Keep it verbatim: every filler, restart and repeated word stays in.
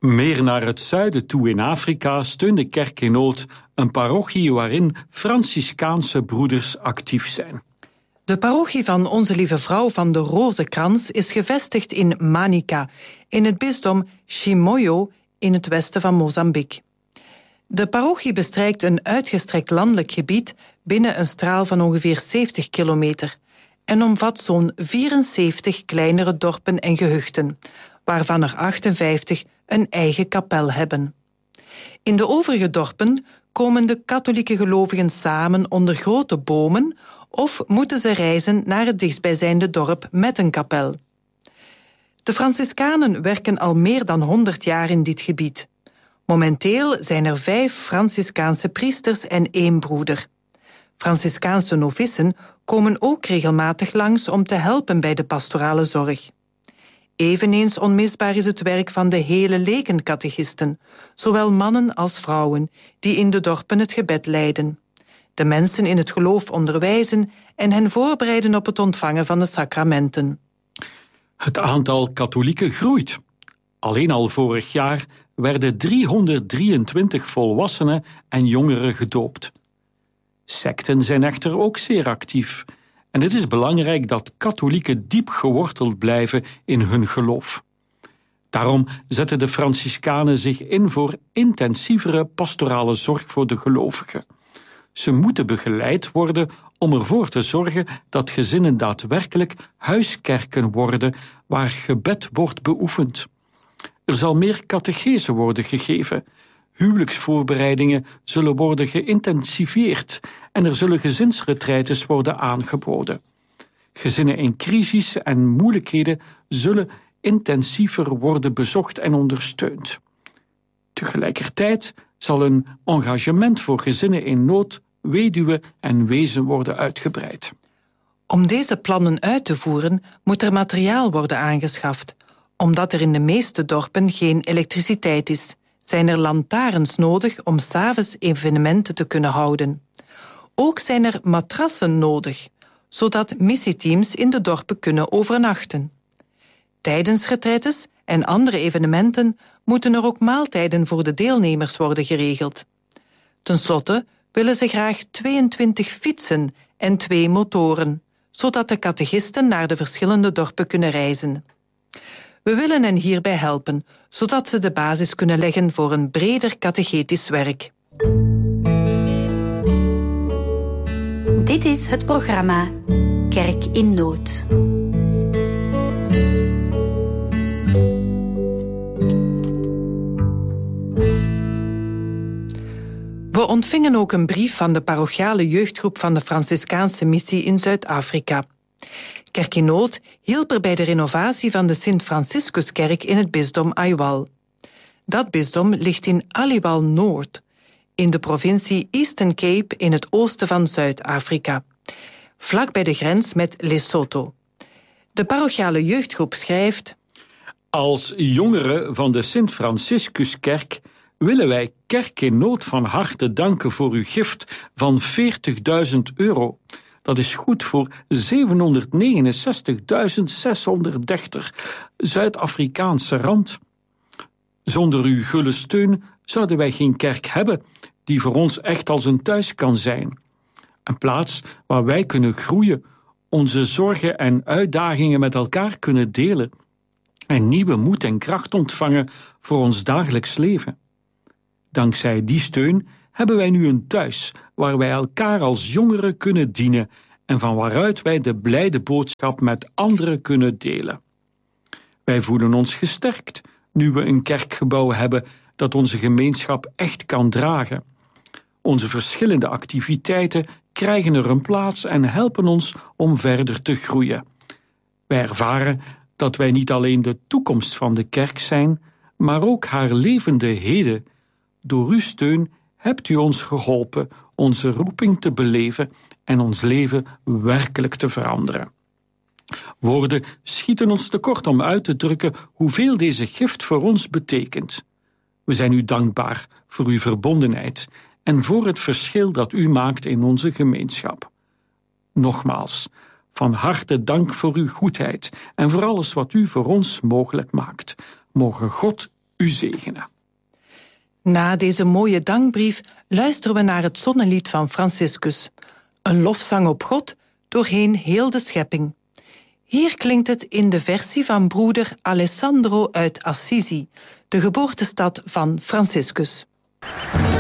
Meer naar het zuiden toe in Afrika steunde Kerk in Nood een parochie waarin Franciscaanse broeders actief zijn. De parochie van Onze Lieve Vrouw van de Rozenkrans is gevestigd in Manica, in het bisdom Chimoio in het westen van Mozambique. De parochie bestrijkt een uitgestrekt landelijk gebied binnen een straal van ongeveer zeventig kilometer en omvat zo'n vierenzeventig kleinere dorpen en gehuchten, waarvan er achtenvijftig een eigen kapel hebben. In de overige dorpen komen de katholieke gelovigen samen onder grote bomen of moeten ze reizen naar het dichtstbijzijnde dorp met een kapel. De Franciscanen werken al meer dan honderd jaar in dit gebied. Momenteel zijn er vijf Franciscaanse priesters en één broeder. Franciscaanse novissen komen ook regelmatig langs om te helpen bij de pastorale zorg. Eveneens onmisbaar is het werk van de hele lekencatechisten, zowel mannen als vrouwen, die in de dorpen het gebed leiden, de mensen in het geloof onderwijzen en hen voorbereiden op het ontvangen van de sacramenten. Het aantal katholieken groeit. Alleen al vorig jaar werden driehonderddrieëntwintig volwassenen en jongeren gedoopt. Secten zijn echter ook zeer actief. En het is belangrijk dat katholieken diep geworteld blijven in hun geloof. Daarom zetten de Franciscanen zich in voor intensievere pastorale zorg voor de gelovigen. Ze moeten begeleid worden om ervoor te zorgen dat gezinnen daadwerkelijk huiskerken worden waar gebed wordt beoefend. Er zal meer catechese worden gegeven. Huwelijksvoorbereidingen zullen worden geïntensiveerd en er zullen gezinsretraites worden aangeboden. Gezinnen in crisis en moeilijkheden zullen intensiever worden bezocht en ondersteund. Tegelijkertijd zal een engagement voor gezinnen in nood, weduwen en wezen worden uitgebreid. Om deze plannen uit te voeren moet er materiaal worden aangeschaft. Omdat er in de meeste dorpen geen elektriciteit is, zijn er lantaarns nodig om 's avonds evenementen te kunnen houden. Ook zijn er matrassen nodig, zodat missieteams in de dorpen kunnen overnachten. Tijdens retraites en andere evenementen moeten er ook maaltijden voor de deelnemers worden geregeld. Ten slotte willen ze graag tweeëntwintig fietsen en twee motoren, zodat de catechisten naar de verschillende dorpen kunnen reizen. We willen hen hierbij helpen, zodat ze de basis kunnen leggen voor een breder catechetisch werk. Dit is het programma Kerk in Nood. We ontvingen ook een brief van de parochiale jeugdgroep van de Franciscaanse missie in Zuid-Afrika. Kerk in Nood hielp er bij de renovatie van de Sint-Franciscuskerk in het bisdom Aiwal. Dat bisdom ligt in Aliwal Noord, in de provincie Eastern Cape in het oosten van Zuid-Afrika, vlak bij de grens met Lesotho. De parochiale jeugdgroep schrijft: Als jongeren van de Sint-Franciscuskerk willen wij Kerk in Nood van harte danken voor uw gift van veertigduizend euro. Dat is goed voor zevenhonderdnegenenzestigduizend zeshonderddertig Zuid-Afrikaanse rand. Zonder uw gulle steun zouden wij geen kerk hebben die voor ons echt als een thuis kan zijn. Een plaats waar wij kunnen groeien, onze zorgen en uitdagingen met elkaar kunnen delen en nieuwe moed en kracht ontvangen voor ons dagelijks leven. Dankzij die steun hebben wij nu een thuis waar wij elkaar als jongeren kunnen dienen en van waaruit wij de blijde boodschap met anderen kunnen delen. Wij voelen ons gesterkt nu we een kerkgebouw hebben dat onze gemeenschap echt kan dragen. Onze verschillende activiteiten krijgen er een plaats en helpen ons om verder te groeien. Wij ervaren dat wij niet alleen de toekomst van de kerk zijn, maar ook haar levende heden. Door uw steun hebt u ons geholpen onze roeping te beleven en ons leven werkelijk te veranderen. Woorden schieten ons tekort om uit te drukken hoeveel deze gift voor ons betekent. We zijn u dankbaar voor uw verbondenheid en voor het verschil dat u maakt in onze gemeenschap. Nogmaals, van harte dank voor uw goedheid en voor alles wat u voor ons mogelijk maakt. Mogen God u zegene. Na deze mooie dankbrief luisteren we naar het zonnelied van Franciscus. Een lofzang op God doorheen heel de schepping. Hier klinkt het in de versie van broeder Alessandro uit Assisi, de geboortestad van Franciscus.